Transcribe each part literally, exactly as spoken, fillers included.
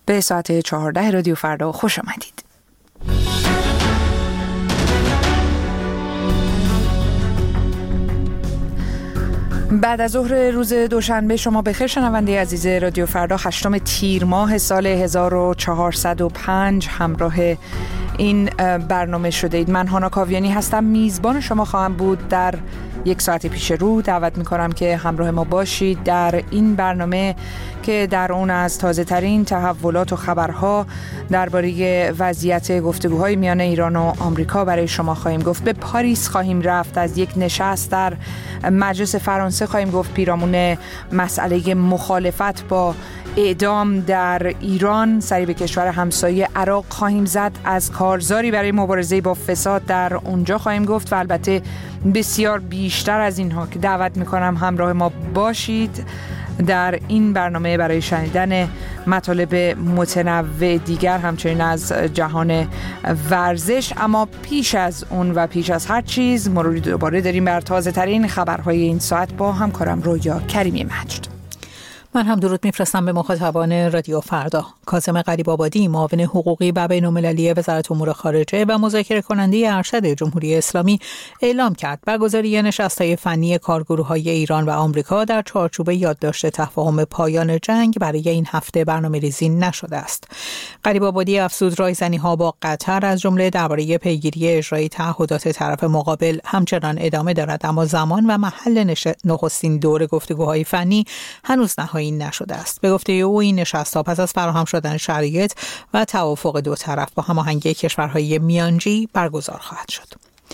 به ساعت چهارده رادیو فردا خوش آمدید. بعد از ظهر روز دوشنبه شما بخیر شنونده عزیز رادیو فردا. هشتم تیر ماه سال هزار و چهارصد و پنج همراه این برنامه شده اید. من هانا کاویانی هستم، میزبان شما خواهم بود در یک ساعت پیش رو. دعوت میکنم که همراه ما باشید در این برنامه که در اون از تازه ترین تحولات و خبرها درباره وضعیت گفتگوهای میان ایران و آمریکا برای شما خواهیم گفت. به پاریس خواهیم رفت، از یک نشست در مجلس فرانسه خواهیم گفت پیرامون مسئله مخالفت با اعدام در ایران. سری به کشور همسایه عراق خواهیم زد، از کارزاری برای مبارزه با فساد در اونجا خواهیم گفت و البته بسیار بیشتر از اینها که دعوت میکنم همراه ما باشید در این برنامه برای شنیدن مطالب متنوع دیگر، همچنین از جهان ورزش. اما پیش از اون و پیش از هر چیز مروری دوباره داریم بر تازه ترین خبرهای این ساعت با همکارم رویا کریمی مجد. من هم درود میفرستم به مخاطبان رادیو فردا. کاظم غریب‌آبادی، معاون حقوقی و بین‌المللی وزارت امور خارجه و مذاکره کننده ارشد جمهوری اسلامی اعلام کرد برگزاری نشست‌های فنی کارگروه‌های ایران و آمریکا در چارچوب یادداشت تفاهم پایان جنگ برای این هفته برنامه‌ریزی نشده است. غریب‌آبادی افزود رایزنی‌ها با قطر از جمله درباره پیگیری اجرای تعهدات طرف مقابل همچنان ادامه دارد، اما زمان و محل نخستین دور گفتگوهای فنی هنوز نهایی نشده است. به گفته او این نشست‌ها پس از فراهم شدن شرایط و توافق دو طرف با هماهنگی کشورهای میانجی برگزار خواهد شد.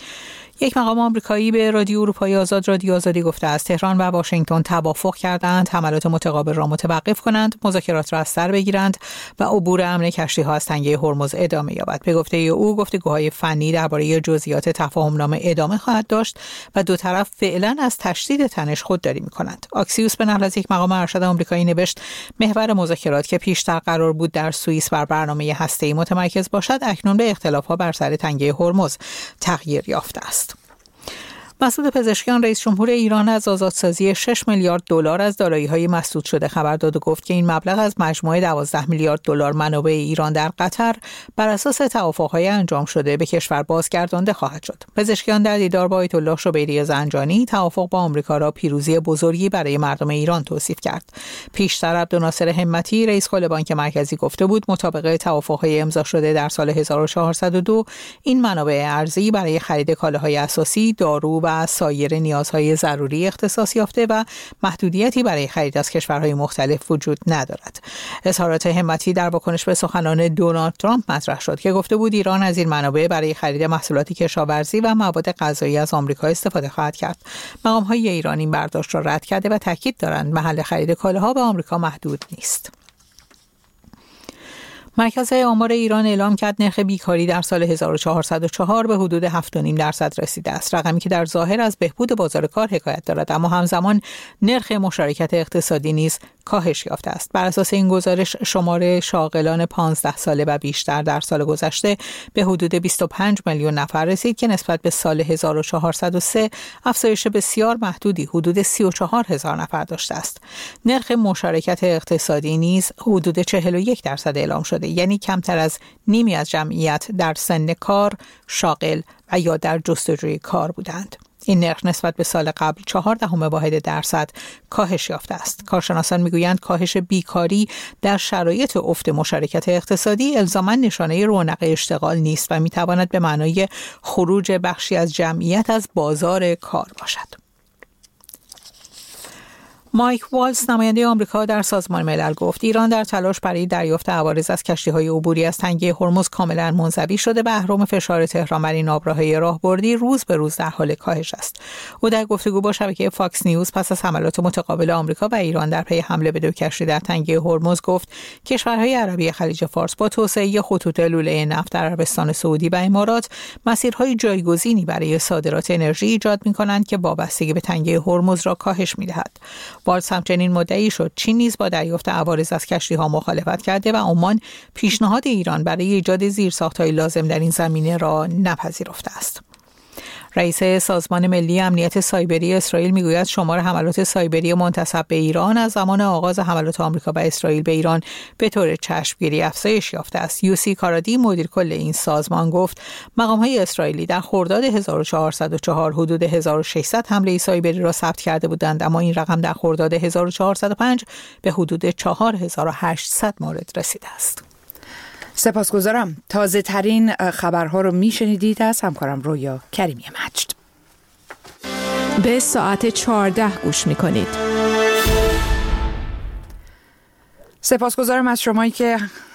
یک مقام آمریکایی به رادیو اروپای آزاد رادیو آزادی گفته است تهران و واشنگتن توافق کردند حملات متقابل را متوقف کنند، مذاکرات را از سر بگیرند و عبور امن کشتی‌ها از تنگه هرمز ادامه یابد. به گفته او گفتگوهای فنی درباره جزئیات تفاهم‌نامه ادامه خواهد داشت و دو طرف فعلا از تشدید تنش خودداری می‌کنند. آکسیوس به نقل از یک مقام ارشد آمریکایی نوشت محور مذاکرات که پیشتر قرار بود در سوئیس بر برنامه هسته‌ای متمرکز باشد، اکنون به اختلاف‌ها بر سر تنگه هرمز تغییر یافته است. مسعود پزشکیان رئیس جمهور ایران از آزادسازی شش میلیارد دلار از دارایی‌های مسدود شده خبر داد و گفت که این مبلغ از مجموعه دوازده میلیارد دلار منابع ایران در قطر بر اساس توافق‌های انجام شده به کشور بازگردانده خواهد شد. پزشکیان در دیدار با آیت الله شبیری زنجانی توافق با آمریکا را پیروزی بزرگی برای مردم ایران توصیف کرد. پیشتر عبدالناصر همتی رئیس کل بانک مرکزی گفته بود مطابق توافق‌های امضا شده در سال هزار و چهارصد و دو این منابع ارزی برای خرید کالاهای اساسی، دارو و و سایر نیازهای ضروری اختصاص یافته و محدودیتی برای خرید از کشورهای مختلف وجود ندارد. اظهارات همتی در واکنش به سخنان دونالد ترامپ مطرح شد که گفته بود ایران از این منابع برای خرید محصولات کشاورزی و مواد غذایی از آمریکا استفاده خواهد کرد. مقام‌های ایران این برداشت را رد کرده و تاکید دارند محل خرید کالاها به آمریکا محدود نیست. مرکز آمار ایران اعلام کرد نرخ بیکاری در سال هزار و چهارصد و چهار به حدود هفت و نیم درصد رسیده است، رقمی که در ظاهر از بهبود بازار کار حکایت دارد، اما همزمان نرخ مشارکت اقتصادی نیز کاهش یافته است. بر اساس این گزارش شمار شاغلان پانزده ساله و بیشتر در سال گذشته به حدود بیست و پنج میلیون نفر رسید که نسبت به سال هزار و چهارصد و سه افزایش بسیار محدودی حدود سی و چهار هزار نفر داشته است. نرخ مشارکت اقتصادی نیز حدود چهل و یک درصد اعلام شده، یعنی کمتر از نیمی از جمعیت در سن کار، شاغل و یا در جستجوی کار بودند. این نرخ نسبت به سال قبل چهار دهم واحد درصد کاهش یافته است. کارشناسان میگویند کاهش بیکاری در شرایط افت مشارکت اقتصادی الزاماً نشانه رونق اشتغال نیست و میتواند به معنای خروج بخشی از جمعیت از بازار کار باشد. مایک والز نماینده آمریکا در سازمان ملل گفت ایران در تلاش برای دریافت عوارض از کشتی‌های عبوری از تنگه هرمز کاملا منزوی شده و اهرم فشار تهران بر این آبراهای راهبردی روز به روز در حال کاهش است. او در گفتگو با شبکه فاکس نیوز پس از حملات متقابل آمریکا و ایران در پی حمله به دو کشتی در تنگه هرمز گفت کشورهای عربی خلیج فارس با توسعه خطوط لوله نفت در عربستان سعودی و امارات مسیرهای جایگزینی برای صادرات انرژی ایجاد می‌کنند که وابستگی به تنگه هرمز را کاهش می‌دهد. والز همچنین مدعی شد چین نیز با دریافت عوارض از کشتی‌ها مخالفت کرده و عمان پیشنهاد ایران برای ایجاد زیرساخت‌های لازم در این زمینه را نپذیرفته است. رئیس سازمان ملی امنیت سایبری اسرائیل میگوید شمار حملات سایبری منتسب به ایران از زمان آغاز حملات آمریکا و اسرائیل به ایران به طور چشمگیری افزایش یافته است. یوسی کارادی مدیر کل این سازمان گفت مقام‌های اسرائیلی در خرداد هزار و چهارصد و چهار حدود هزار و ششصد حمله سایبری را ثبت کرده بودند، اما این رقم در خرداد هزار و چهارصد و پنج به حدود چهار هزار و هشتصد مورد رسیده است. سپاسگزارم. تازه ترین خبرها رو میشنیدید از همکارم رویا کریمی مجد. به ساعت چهارده گوش میکنید. سپاسگزارم از شمایی که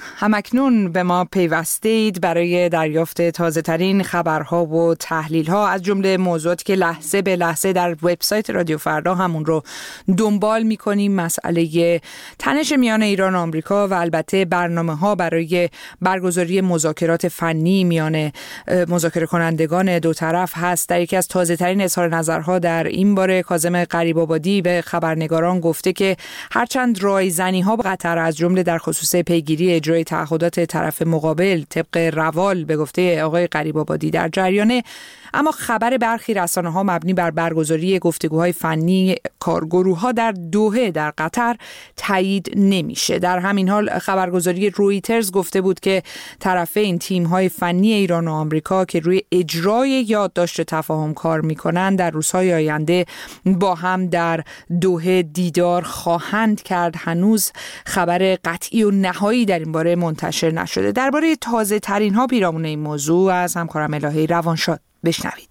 همکنون به ما پیوسته اید برای دریافت تازه ترین خبرها و تحلیل ها از جمله موضوعاتی که لحظه به لحظه در وبسایت رادیو فردا همون رو دنبال میکنیم. مسئله تنش میان ایران و آمریکا و البته برنامه ها برای برگزاری مذاکرات فنی میان مذاکره کنندگان دو طرف هست. در یکی از تازه ترین اظهار نظرها در این باره کاظم غریب‌آبادی به خبرنگاران گفته که هرچند رایزنی ها به قطر از جمله در خصوص پیگیری اجرای تعهدات طرف مقابل طبق روال به گفته آقای غریب‌آبادی در جریانه، اما خبر برخی رسانه‌ها مبنی بر برگزاری گفتگوهای فنی کارگروه‌ها در دوحه در قطر تایید نمیشه. در همین حال خبرگزاری رویترز گفته بود که طرفین تیم‌های فنی ایران و آمریکا که روی اجرای یادداشت تفاهم کار می‌کنند در روزهای آینده با هم در دوحه دیدار خواهند کرد. هنوز خبر قطعی و نهایی در این باره منتشر نشده. درباره تازه ترین ها پیرامون این موضوع از همکارم الهی روانشاد بشنوید.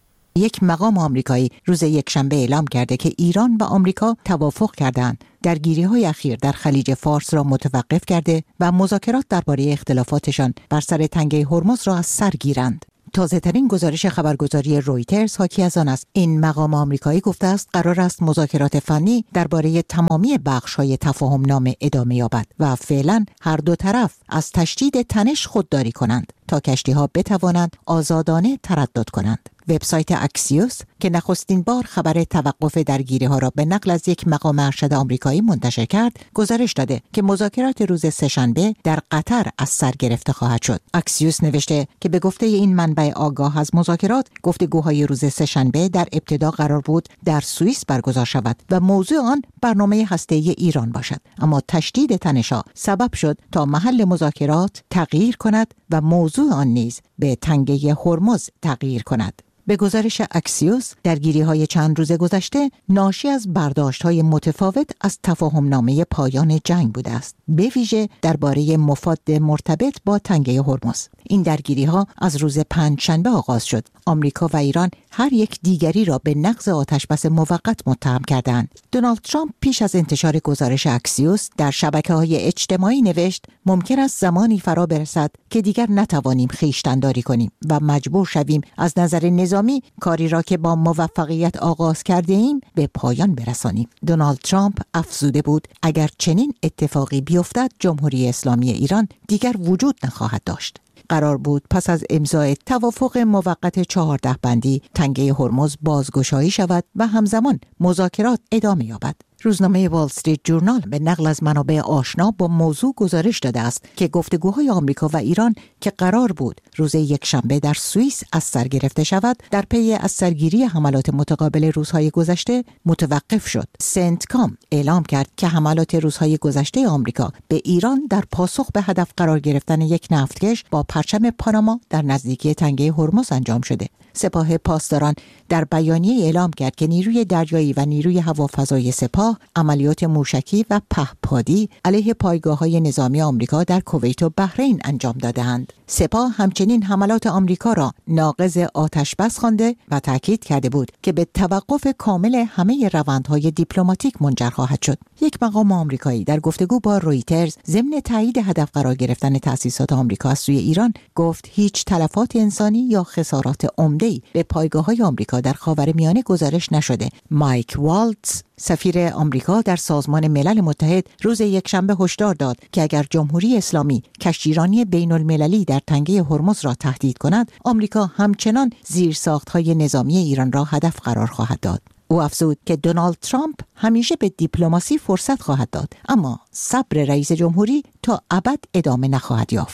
یک مقام آمریکایی روز یکشنبه اعلام کرده که ایران و آمریکا توافق کردند درگیری‌های اخیر در خلیج فارس را متوقف کرده و مذاکرات درباره اختلافاتشان بر سر تنگه هرمز را از سر گیرند. تازه ترین گزارش خبرگزاری رویترز حاکی از آن است. این مقام آمریکایی گفته است قرار است مذاکرات فنی درباره تمامی بخش‌های تفاهم نامه ادامه یابد و فعلا هر دو طرف از تشدید تنش خودداری کنند تا کشتی‌ها بتوانند آزادانه تردد کنند. وبسایت اکسیوس که نخستین بار خبر توقف درگیری‌ها را به نقل از یک مقام ارشد آمریکایی منتشر کرد، گزارش داده که مذاکرات روز سه‌شنبه در قطر از سر گرفته خواهد شد. اکسیوس نوشته که به گفته این منبع آگاه از مذاکرات، گفتگوهای روز سه‌شنبه در ابتدا قرار بود در سوئیس برگزار شود و موضوع آن برنامه هسته‌ای ایران باشد، اما تشدید تنش‌ها سبب شد تا محل مذاکرات تغییر کند و موضوع آن نیز به تنگه هرمز تغییر کند. به گزارش اکسیوس، درگیری‌های چند روز گذشته ناشی از برداشت‌های متفاوت از تفاهم‌نامه پایان جنگ بوده است، به ویژه درباره مفاد مرتبط با تنگه هرمز. این درگیری‌ها از روز پنجشنبه آغاز شد. آمریکا و ایران هر یک دیگری را به نقض آتشبس موقت متهم کردند. دونالد ترامپ پیش از انتشار گزارش اکسیوس در شبکه‌های اجتماعی نوشت ممکن است زمانی فرا برسد که دیگر نتوانیم خویشتن‌داری کنیم و مجبور شویم از نظر نظامی کاری را که با موفقیت آغاز کرده ایم به پایان برسانیم. دونالد ترامپ افزوده بود اگر چنین اتفاقی بیفتد جمهوری اسلامی ایران دیگر وجود نخواهد داشت. قرار بود پس از امضای توافق موقت چهارده بندی تنگه هرمز بازگشایی شود و همزمان مذاکرات ادامه یابد. روزنامه وال استریت جورنال به نقل از منابع آشنا با موضوع گزارش داده است که گفتگوهای آمریکا و ایران که قرار بود روز یکشنبه در سوئیس از سر گرفته شود، در پی از سرگیری حملات متقابل روزهای گذشته متوقف شد. سنتکام اعلام کرد که حملات روزهای گذشته آمریکا به ایران در پاسخ به هدف قرار گرفتن یک نفتکش با پرچم پاناما در نزدیکی تنگه هرمز انجام شده. سپاه پاسداران در بیانیه اعلام کرد که نیروی دریایی و نیروی هوافضایی سپاه عملیات موشکی و پهپادی علیه پایگاه‌های نظامی آمریکا در کویت و بحرین انجام داده‌اند. سپاه همچنین حملات آمریکا را ناقض آتشبس خوانده و تاکید کرده بود که به توقف کامل همه روندهای دیپلماتیک منجر خواهد شد. یک مقام آمریکایی در گفتگو با رویترز ضمن تایید هدف قرار گرفتن تأسیسات آمریکا از سوی ایران گفت هیچ تلفات انسانی یا خسارات عمده‌ای به پایگاه‌های آمریکا در خاورمیانه گزارش نشده. مایک والتز سفیر آمریکا در سازمان ملل متحد روز یکشنبه هشدار داد که اگر جمهوری اسلامی کشتیرانی بین المللی در تنگه هرمز را تهدید کند، آمریکا همچنان زیرساخت‌های نظامی ایران را هدف قرار خواهد داد. او افزود که دونالد ترامپ همیشه به دیپلماسی فرصت خواهد داد، اما صبر رئیس جمهوری تا ابد ادامه نخواهد یافت.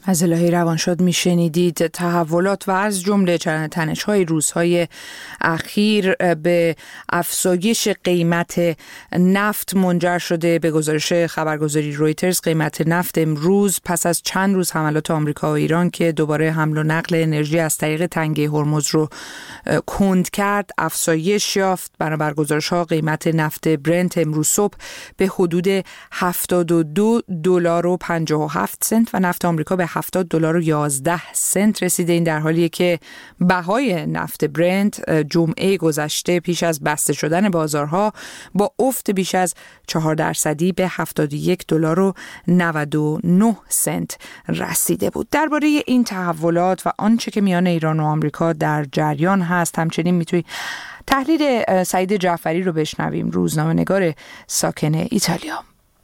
از الهی روانشاد میشنیدید. تحولات و از جمله تنش‌های روزهای اخیر به افزایش قیمت نفت منجر شده. به گزارش خبرگزاری رویترز قیمت نفت امروز پس از چند روز حملات آمریکا و ایران که دوباره حمل و نقل انرژی از طریق تنگه هرمز رو کند کرد افزایش یافت. بنابر گزارش‌ها قیمت نفت برنت امروز صبح به حدود هفتاد و دو دلار و پنجاه و هفت سنت و نفت آمریکا به هفتاد دلار و یازده سنت رسیده. این در حالیه که بهای نفت برنت جمعه گذشته پیش از بسته شدن بازارها با افت بیش از چهار درصدی به هفتاد و یک دلار و نود و نه سنت رسیده بود. درباره این تحولات و آنچه که میان ایران و آمریکا در جریان هست همچنین میتونید تحلیل سعید جعفری رو بشنویم، روزنامه‌نگار ساکن ایتالیا.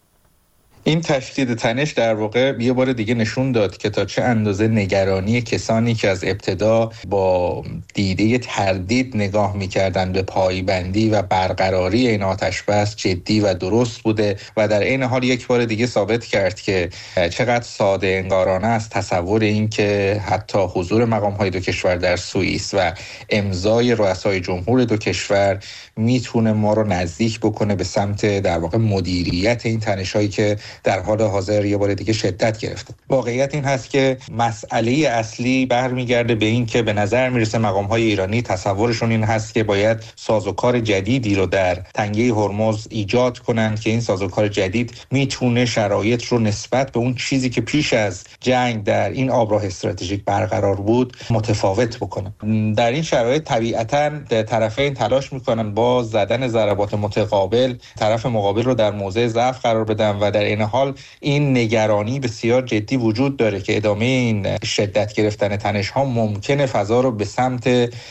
این تشدید تنش در واقع یه بار دیگه نشون داد که تا چه اندازه نگرانی کسانی که از ابتدا با دیده تردید نگاه می‌کردند به پایبندی و برقراری این آتش‌بس جدی و درست بوده و در عین حال یک بار دیگه ثابت کرد که چقدر ساده انگارانه است تصور این که حتی حضور مقام‌های دو کشور در سوئیس و امضای رؤسای جمهور دو کشور میتونه ما رو نزدیک بکنه به سمت در واقع مدیریت این تنش‌هایی که در حال حاضر یه بار دیگه شدت گرفته. واقعیت این هست که مسئله اصلی برمیگرده به این که به نظر میرسه مقام‌های ایرانی تصورشون این هست که باید سازوکار جدیدی رو در تنگه هرمز ایجاد کنند که این سازوکار جدید میتونه شرایط رو نسبت به اون چیزی که پیش از جنگ در این آبراه استراتژیک برقرار بود متفاوت بکنه. در این شرایط طبیعتاً طرفین تلاش میکنن با زدن ضربات متقابل طرف مقابل رو در موضع ضعف قرار بدن و در این حال این نگرانی بسیار جدی وجود داره که ادامه این شدت گرفتن تنش ها ممکنه فضا رو به سمت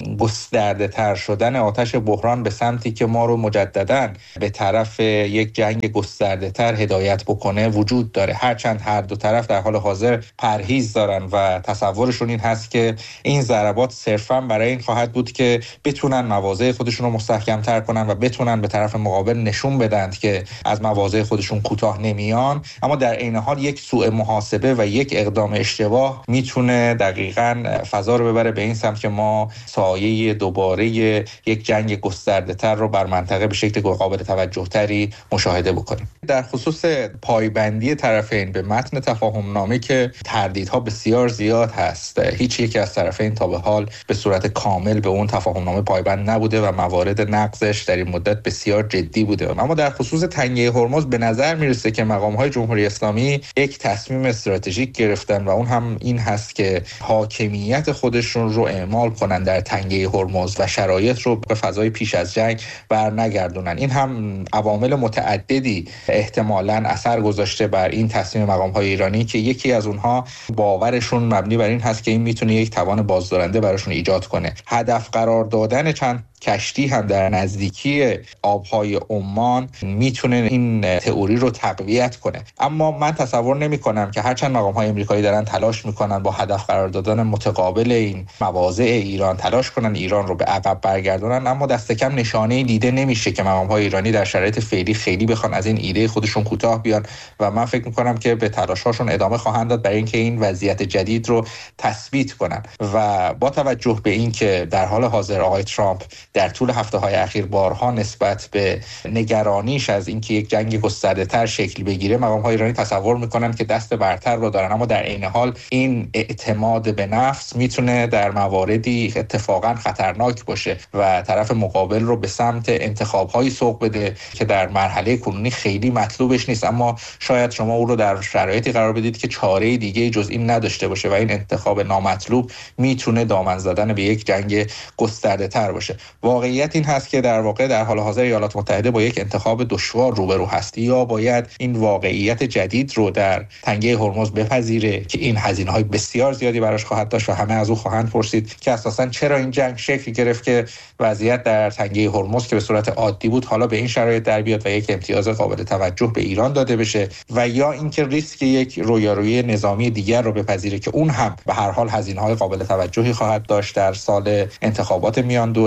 گسترده تر شدن آتش بحران به سمتی که ما رو مجدداً به طرف یک جنگ گسترده تر هدایت بکنه وجود داره. هرچند هر دو طرف در حال حاضر پرهیز دارن و تصورشون این هست که این ضربات صرفاً برای این خواهد بود که بتونن مواضع خودشون رو مستحکم تر کنن و بتونن به طرف مقابل نشون بدن که از مواضع خودشون کوتاه نمیان. اما در عین حال یک سوء محاسبه و یک اقدام اشتباه میتونه دقیقاً فضا رو ببره به این سمت که ما سایه دوباره یک جنگ گسترده تر رو بر منطقه به شکل قابل توجه تری مشاهده بکنیم. در خصوص پایبندی طرفین به متن تفاهم نامه که تردیدها بسیار زیاد هست. هیچ یک از طرفین تا به حال به صورت کامل به اون تفاهم نامه پایبند نبوده و موارد نقضش در این مدت بسیار جدی بوده. اما در خصوص تنگه هرمز به نظر میرسه که مقام‌های جمهوری اسلامی یک تصمیم استراتژیک گرفتن و اون هم این هست که حاکمیت خودشون رو اعمال کنن در تنگه هرمز و شرایط رو به فضای پیش از جنگ برنگردونن. این هم عوامل متعددی احتمالاً اثر گذاشته بر این تصمیم مقام‌های ایرانی که یکی از اونها باورشون مبنی بر این هست که این میتونه یک توان بازدارنده براشون ایجاد کنه. هدف قرار دادن چند کشتی هم در نزدیکی آبهای عمان میتونه این تئوری رو تقویت کنه. اما من تصور نمی کنم که هرچند مقام‌های آمریکایی دارن تلاش میکنن با هدف قرار دادن متقابل این مواضع ایران تلاش کنن ایران رو به عقب برگردونن، اما دست کم نشانه‌ای دیده نمیشه که مقام‌های ایرانی در شرایط فعلی خیلی بخوان از این ایده خودشون کوتاه بیان و من فکر میکنم که به تلاش‌هاشون ادامه خواهند داد برای اینکه این وضعیت جدید رو تثبیت کنن. و با توجه به اینکه در حال حاضر آقای ترامپ در طول هفته‌های اخیر بارها نسبت به نگرانیش از اینکه یک جنگ گسترده‌تر شکل بگیره مقام‌های ایرانی تصور می‌کنن که دست برتر رو دارن، اما در عین حال این اعتماد به نفس میتونه در مواردی اتفاقاً خطرناک باشه و طرف مقابل رو به سمت انتخاب‌های سوق بده که در مرحله کنونی خیلی مطلوبش نیست، اما شاید شما او رو در شرایطی قرار بدید که چاره دیگه جز این نداشته باشه و این انتخاب نامطلوب میتونه دامن زدن به یک جنگ گسترده‌تر باشه. واقعیت این هست که در واقع در حال حاضر ایالات متحده با یک انتخاب دشوار روبرو هست. یا باید این واقعیت جدید رو در تنگه هرمز بپذیره که این هزینه‌های بسیار زیادی براش خواهد داشت و همه از او خواهند پرسید که اساساً چرا این جنگ شکل گرفت که وضعیت در تنگه هرمز که به صورت عادی بود حالا به این شرایط در بیاد و یک امتیاز قابل توجه به ایران داده بشه، و یا اینکه ریسک یک رویارویی نظامی دیگر رو بپذیره که اون هم به هر حال هزینه‌های قابل توجهی خواهد داشت در سال انتخابات میان دوره‌ای و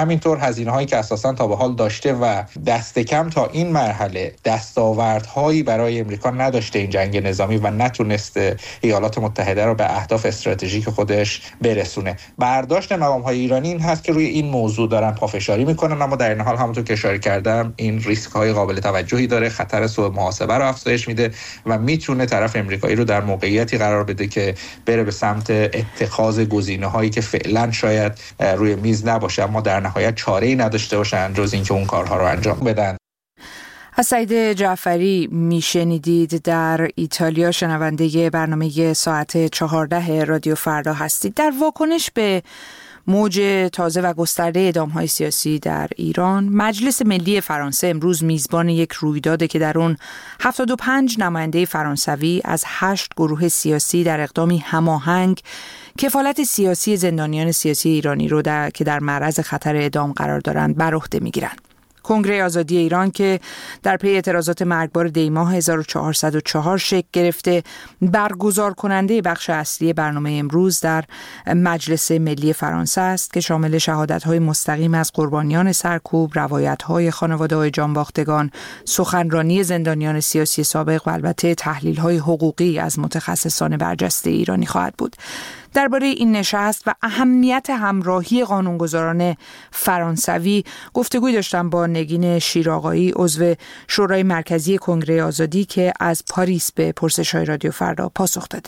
همینطور هزینه‌هایی که اساساً تا به حال داشته و دست کم تا این مرحله دستاوردهایی برای امریکا نداشته این جنگ نظامی و نتونسته ایالات متحده رو به اهداف استراتژیک خودش برسونه. برداشت مقام‌های ایرانی این هست که روی این موضوع دارن پافشاری میکنن، اما در این حال همونطور که اشاره کردم این ریسک‌های قابل توجهی داره، خطر سوء محاسبه رو افزایش میده و میتونه طرف امریکایی رو در موقعیتی قرار بده که بره به سمت اتخاذ گزینه‌هایی که فعلا شاید روی میز نباشه اما در نهایت چاره‌ای نداشته باشن جز اینکه اون کارها رو انجام بدن. از سعید جعفری میشنیدید. در ایتالیا شنونده برنامه ساعت چهارده رادیو فردا هستید. در واکنش به موج تازه و گسترده اعدام‌های سیاسی در ایران، مجلس ملی فرانسه امروز میزبان یک رویداده که در اون هفتاد و پنج نماینده فرانسوی از هشت گروه سیاسی در اقدامی هماهنگ کفالت سیاسی زندانیان سیاسی ایرانی رو در که در معرض خطر اعدام قرار دارند بر عهده میگیرند. کنگره آزادی ایران که در پی اعتراضات مرگبار دی‌ماه هزار و چهارصد و چهار شکل گرفته، برگزار کننده بخش اصلی برنامه امروز در مجلس ملی فرانسه است که شامل شهادت‌های مستقیم از قربانیان سرکوب، روایت‌های خانواده‌های جانباختگان، سخنرانی زندانیان سیاسی سابق و البته تحلیل‌های حقوقی از متخصصان برجسته ایرانی خواهد بود. درباره این نشست و اهمیت همراهی قانونگذاران فرانسوی گفتگوی داشتم با نگین شیرآقایی، عضو شورای مرکزی کنگره آزادی که از پاریس به پرسش‌های رادیو فردا پاسخ داده.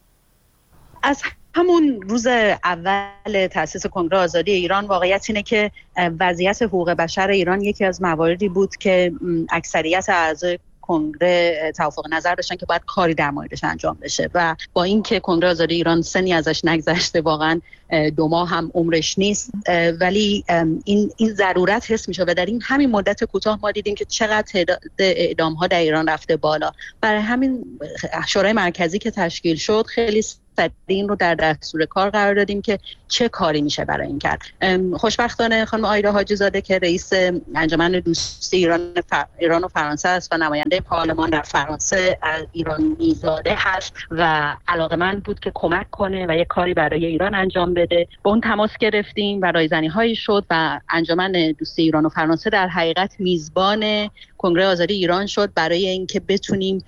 از همون روز اول تأسیس کنگره آزادی ایران واقعیت اینه که وضعیت حقوق بشر ایران یکی از مواردی بود که اکثریت اعضای کنگره توافق نظر داشتن که باید کاری در موردش انجام بشه و با اینکه کنگره آزادی ایران سنی ازش نگذشته، واقعا دو ماه هم عمرش نیست، ولی این این ضرورت حس میشه و در این همین مدت کوتاه ما دیدیم که چقدر تعداد اعدام ها در ایران رفته بالا. برای همین شورای مرکزی که تشکیل شد خیلی این رو در دستور کار قرار دادیم که چه کاری میشه برای این کرد. خوشبختانه خانم آیدا حاجی زاده که رئیس انجمن دوستی ایران فر... ایران و فرانسه است و نماینده پارلمان در فرانسه ایرانی زاده هست و علاقه‌مند بود که کمک کنه و یک کاری برای ایران انجام بده. با اون تماس گرفتیم و رایزنی هایی شد و انجمن دوستی ایران و فرانسه در حقیقت میزبان کنگره آزادی ایران شد برای اینکه بتونیم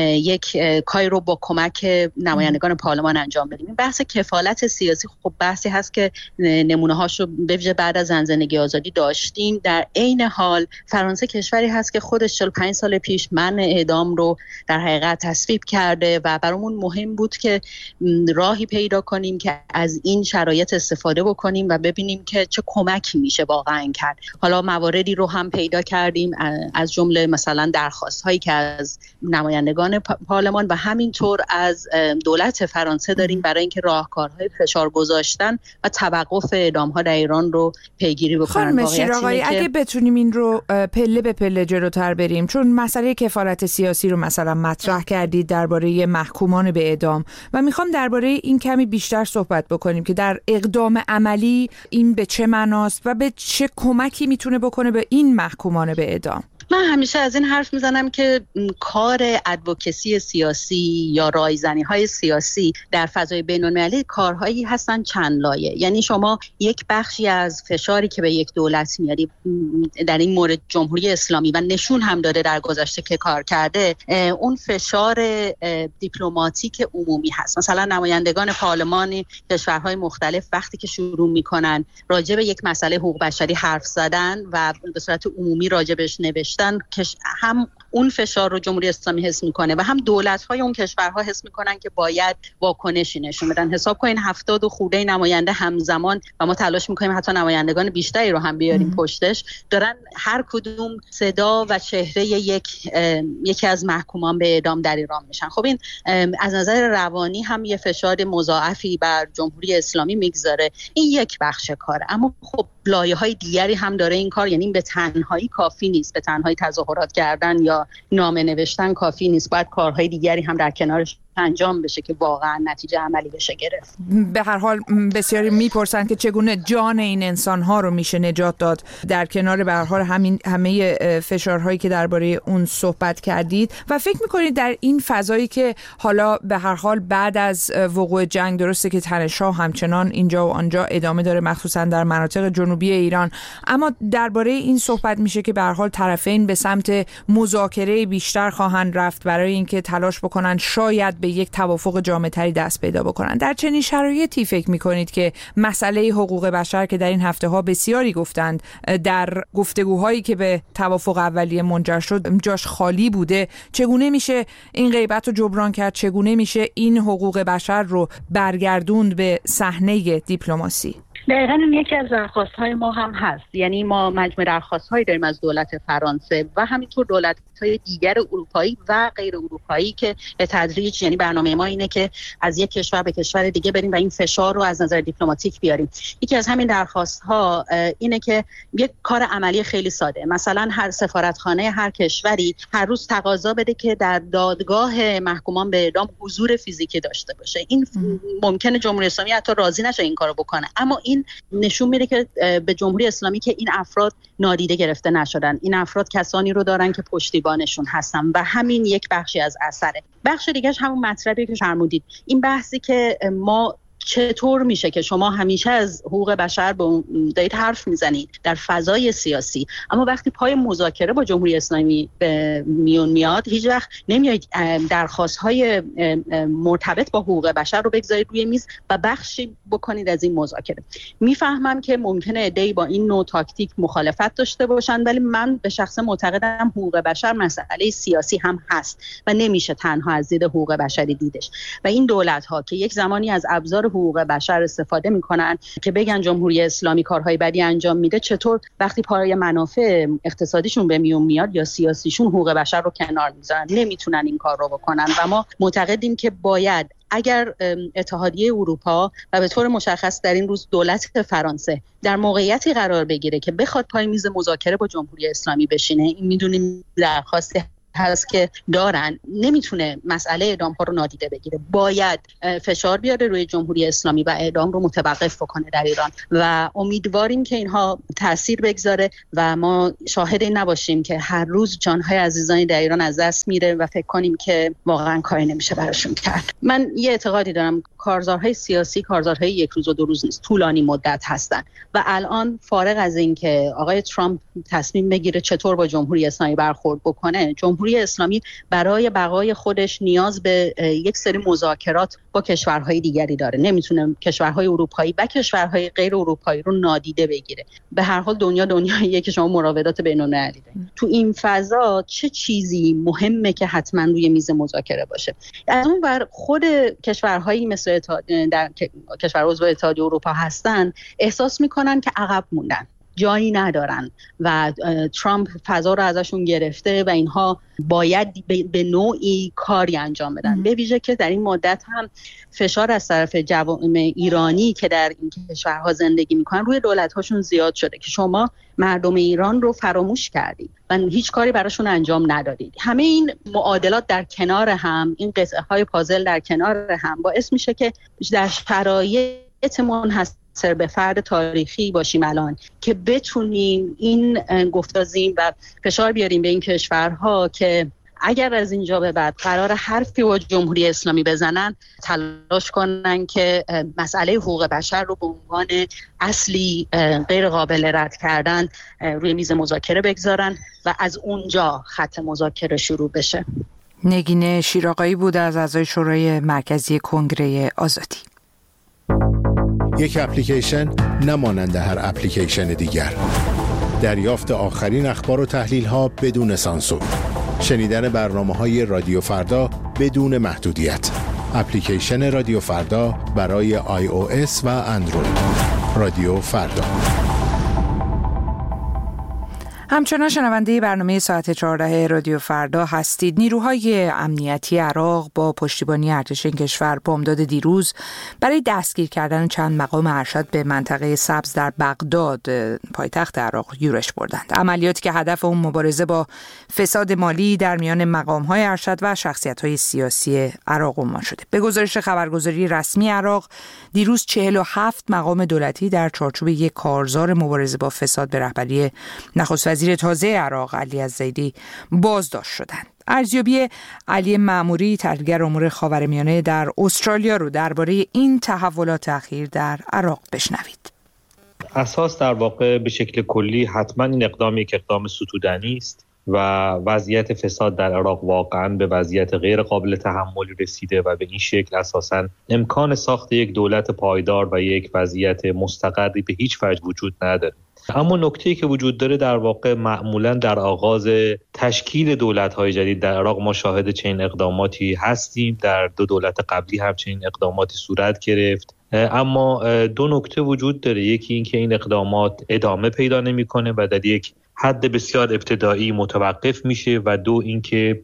یک کاری رو با کمک نمایندگان پارلمان انجام بدیم. این بحث کفالت سیاسی خب بحثی هست که نمونه هاشو به ویژه بعد از زنجیره آزادی داشتیم. در عین حال فرانسه کشوری هست که خودش چهل و پنج سال پیش منع اعدام رو در حقیقت تصویب کرده و برامون مهم بود که راهی پیدا کنیم که از این شرایط استفاده بکنیم و ببینیم که چه کمکی میشه واقعا کرد. حالا مواردی رو هم پیدا کردیم از جمله مثلا درخواست هایی که از نمایندگان پارلمان و همینطور از دولت فرانسه داریم برای اینکه راهکارهای فشار گذاشتن و توقف اعدام ها در ایران رو پیگیری بکنن. خانم شیرآقایی اگه که... بتونیم این رو پله به پله جلوتر بریم، چون مسئله کفالت سیاسی رو مثلا مطرح کردید درباره محکومان به اعدام و میخوام درباره این کمی بیشتر صحبت بکنیم که در اقدام عملی این به چه معناست و به چه کمکی میتونه بکنه به این محکومان به اعدام. من همیشه از این حرف میزنم که کار ادوکسی سیاسی یا رایزنی های سیاسی در فضای بین‌المللی کارهایی هستن چند لایه. یعنی شما یک بخشی از فشاری که به یک دولت میاری، در این مورد جمهوری اسلامی و نشون هم داده در گذشته که کار کرده، اون فشار دیپلماتیک عمومی هست. مثلا نمایندگان پارلمانی کشورهای مختلف وقتی که شروع میکنن راجع به یک مسئله حقوق بشری حرف زدن و به صورت عمومی راجبش نوشتن، که هم اون فشار رو جمهوری اسلامی حس میکنه و هم دولت‌های اون کشورها حس میکنن که باید واکنشی نشون بدن. حساب کنین هفتاد و خورده نماینده همزمان و ما تلاش میکنیم حتی نمایندگان بیشتری رو هم بیاریم ام. پشتش، دارن هر کدوم صدا و چهره یک یکی از محکومان به اعدام در ایران میشن. خب این از نظر روانی هم یه فشار مضاعفی بر جمهوری اسلامی میگذاره. این یک بخش کاره، اما خب لایه‌های دیگری هم داره این کار. یعنی به تنهایی کافی نیست، به تنهایی تظاهرات کردن یا نامه نوشتن کافی نیست، باید کارهای دیگری هم در کنارش انجام بشه که واقعا نتیجه عملی بشه گرفت. به هر حال بسیاری میپرسن که چگونه جان این انسان‌ها رو میشه نجات داد در کنار به هر حال همین همه فشارهایی که درباره اون صحبت کردید. و فکر میکنید در این فضایی که حالا به هر حال بعد از وقوع جنگ، درسته که تنش‌ها همچنان اینجا و آنجا ادامه داره مخصوصا در مناطق جنوبی ایران، اما درباره این صحبت میشه که به هر حال طرفین به سمت مذاکره بیشتر خواهند رفت برای اینکه تلاش بکنن شاید به یک توافق جامع‌تری دست پیدا بکنن. در چنین شرایطی فکر میکنید که مسئله حقوق بشر که در این هفته ها بسیاری گفتند در گفتگوهایی که به توافق اولیه منجر شد جاش خالی بوده، چگونه میشه این غیبت رو جبران کرد؟ چگونه میشه این حقوق بشر رو برگردوند به صحنه دیپلماسی؟ دقیقاً این یکی از درخواست‌های ما هم هست. یعنی ما مجموعه درخواست‌هایی داریم از دولت فرانسه و همینطور دولت‌های دیگر اروپایی و غیر اروپایی که به تدریج، یعنی برنامه ما اینه که از یک کشور به کشور دیگه بریم و این فشار رو از نظر دیپلماتیک بیاریم. یکی از همین درخواست‌ها اینه که یک کار عملی خیلی ساده، مثلا هر سفارتخانه هر کشوری هر روز تقاضا بده که در دادگاه محکومان به اعدام حضور فیزیکی داشته باشه. این ممکنه جمهوری اسلامی حتی راضی نشه این کارو بکنه، اما این نشون میده که به جمهوری اسلامی که این افراد نادیده گرفته نشدن. این افراد کسانی رو دارن که پشتیبانشون هستن و همین یک بخشی از اثره. بخش دیگهش همون مطلبی که فرمودید، این بحثی که ما چطور میشه که شما همیشه از حقوق بشر با دارید حرف میزنید در فضای سیاسی، اما وقتی پای مذاکره با جمهوری اسلامی به میون میاد هیچ وقت نمیایید درخواست‌های مرتبط با حقوق بشر رو بگذارید روی میز و بخشی بکنید از این مذاکره. میفهمم که ممکنه عده‌ای با این نوع تاکتیک مخالفت داشته باشن، ولی من به شخصه معتقدم حقوق بشر مسئله سیاسی هم هست و نمیشه تنها از دید حقوق بشری دیدش. و این دولت‌ها که یک زمانی از ابزار حقوق بشر استفاده میکنن که بگن جمهوری اسلامی کارهای بدی انجام میده، چطور وقتی پای منافع اقتصادیشون به میون میاد یا سیاسیشون حقوق بشر رو کنار میذارن؟ نمیتونن این کار رو بکنن و ما معتقدیم که باید اگر اتحادیه اروپا و به طور مشخص در این روز دولت فرانسه در موقعیتی قرار بگیره که بخواد پای میز مذاکره با جمهوری اسلامی بشینه، این میدونیم درخواست هست که دارن، نمیتونه مسئله اعدام ها رو نادیده بگیره. باید فشار بیاره روی جمهوری اسلامی و اعدام رو متوقف بکنه در ایران و امیدواریم که اینها تاثیر بگذاره و ما شاهد این نباشیم که هر روز جانهای عزیزانی در ایران از دست میره و فکر کنیم که واقعا کاری نمیشه براشون کرد. من یه اعتقادی دارم، کارزارهای سیاسی کارزارهای یک روز و دو روز نیست، طولانی مدت هستن و الان فارغ از این که آقای ترامپ تصمیم بگیره چطور با جمهوری اسلامی برخورد بکنه، جمهوری اسلامی برای بقای خودش نیاز به یک سری مذاکرات با کشورهای دیگری داره. نمیتونه کشورهای اروپایی و کشورهای غیر اروپایی رو نادیده بگیره. به هر حال دنیا دنیاییه که شما مراودات بین‌المللی دارید. تو این فضا چه چیزی مهمه که حتما روی میز مذاکره باشه؟ از اون ور خود کشورهایی مثل در کشور عضو اتحادیه اروپا هستن احساس میکنن که عقب موندن، جایی ندارن و ترامپ فضا رو ازشون گرفته و اینها باید به نوعی کاری انجام بدن. به ویژه که در این مدت هم فشار از طرف جوامع ایرانی که در این کشورها زندگی میکنن روی دولت‌هاشون زیاد شده که شما مردم ایران رو فراموش کردید و هیچ کاری براشون انجام ندادید. همه این معادلات در کنار هم، این قطعه های پازل در کنار هم باعث میشه که در شرایط منحصر به فرد تاریخی باشیم الان که بتونیم این گفتازیم و فشار بیاریم به این کشورها که اگر از اینجا به بعد قرار حرفی با جمهوری اسلامی بزنن، تلاش کنن که مسئله حقوق بشر رو به عنوان اصلی غیر قابل رد کردن روی میز مذاکره بگذارن و از اونجا خط مذاکره شروع بشه. نگین شیراقایی بود از اعضای شورای مرکزی کنگره آزادی. یک اپلیکیشن نمانند هر اپلیکیشن دیگر. دریافت آخرین اخبار و تحلیل‌ها بدون سانسور. شنیدن برنامه‌های رادیو فردا بدون محدودیت. اپلیکیشن رادیو فردا برای آی او اس و اندروید. رادیو فردا. همچنان شنونده برنامه ساعت چهارده رادیو فردا هستید. نیروهای امنیتی عراق با پشتیبانی ارتش این کشور بامداد دیروز برای دستگیر کردن چند مقام ارشد به منطقه سبز در بغداد پایتخت عراق یورش بردند. عملیاتی که هدف اون مبارزه با فساد مالی در میان مقام‌های ارشد و شخصیت‌های سیاسی عراق عنوان شده. به گزارش خبرگزاری رسمی عراق دیروز چهل و هفت مقام دولتی در چارچوب یک کارزار مبارزه با فساد به رهبری نخست وزیر تازه عراق علی الزیدی بازداشت شدند. ارزیابی علی مأموری تحلیلگر امور خاورمیانه در استرالیا رو درباره این تحولات اخیر در عراق بشنوید. اساس در واقع به شکل کلی حتما این اقدام یک اقدام ستودنی است و وضعیت فساد در عراق واقعا به وضعیت غیر قابل تحمل رسیده و به این شکل اساسا امکان ساخت یک دولت پایدار و یک وضعیت مستقری به هیچ وجه وجود نداره. اما نکته‌ای که وجود داره در واقع معمولا در آغاز تشکیل دولت‌های جدید در عراق ما شاهد چنین اقداماتی هستیم. در دو دولت قبلی هم چنین اقداماتی صورت گرفت. اما دو نکته وجود داره. یکی این که این اقدامات ادامه پیدا نمی‌کنه و در یک حد بسیار ابتدایی متوقف میشه و دو اینکه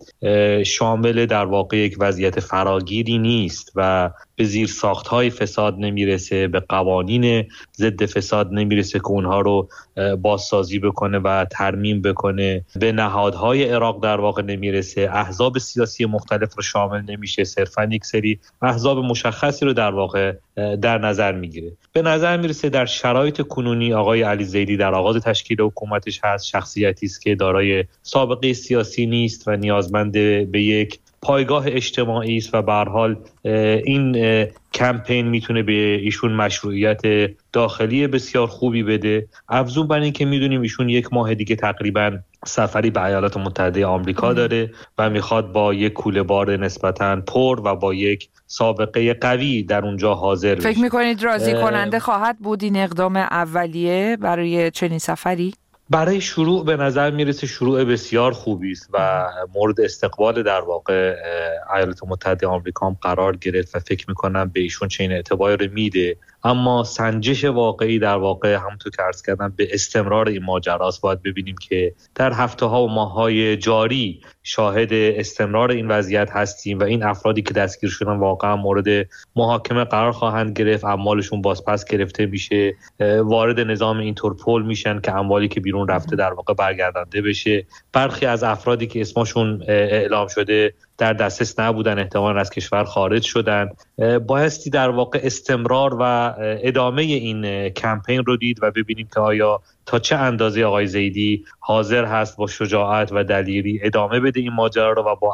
شامل در واقع یک وضعیت فراگیری نیست و به زیر ساخت‌های فساد نمیرسه، به قوانین ضد فساد نمیرسه که اونها رو بازسازی بکنه و ترمیم بکنه، به نهادهای عراق در واقع نمیرسه، احزاب سیاسی مختلف رو شامل نمیشه، صرفاً یک سری احزاب مشخصی رو در واقع در نظر میگیره. به نظر میرسه در شرایط کنونی آقای علی زیدی در آغاز تشکیل حکومتش هست، شخصیتی است که دارای سابقه سیاسی نیست و نیازمند به یک پایگاه اجتماعی است و به هر حال این کمپین میتونه به ایشون مشروعیت داخلی بسیار خوبی بده. افزون بر این که میدونیم ایشون یک ماه دیگه تقریباً سفری به ایالات متحده آمریکا داره و میخواد با یک کوله بار نسبتاً پر و با یک سابقه قوی در اونجا حاضر بشه. فکر میکنید راضی کننده خواهد بود این اقدام اولیه برای چنین سفری؟ برای شروع به نظر میرسه شروع بسیار خوبی است و مورد استقبال در واقع ایالات متحده آمریکا هم قرار گرفت و فکر میکنم به ایشون چنین اعتباری رو میده. اما سنجش واقعی در واقع همونطور که عرض کردم به استمرار این ماجراست. باید ببینیم که در هفته ها و ماه های جاری شاهد استمرار این وضعیت هستیم و این افرادی که دستگیر شدن واقعا مورد محاکمه قرار خواهند گرفت، اموالشون بازپس گرفته میشه، وارد نظام اینترپول میشن که اموالی که بیرون رفته در واقع برگردانده بشه. برخی از افرادی که اسمشون اعلام شده در دسترس نبودن، احتمالاً از کشور خارج شدن. بایستی در واقع استمرار و ادامه این کمپین رو دید و ببینیم که آیا تا چه اندازه آقای زیدی حاضر هست با شجاعت و دلیری ادامه بده این ماجرا رو و با